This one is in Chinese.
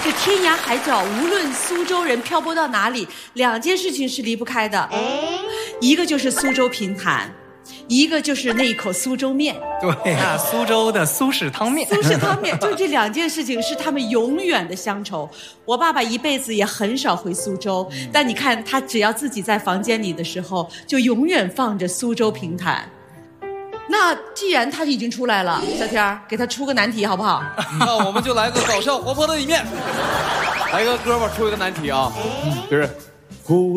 这天涯海角，无论苏州人漂泊到哪里，两件事情是离不开的，一个就是苏州评弹，一个就是那一口苏州面。 对啊，苏州的苏式汤面。 苏式汤面，就这两件事情是他们永远的乡愁。我爸爸一辈子也很少回苏州，但你看他只要自己在房间里的时候，就永远放着苏州评弹。那既然他已经出来了，小天儿给他出个难题好不好？ 那我们就来个搞笑活泼的一面，来个哥们儿出一个难题啊，就是。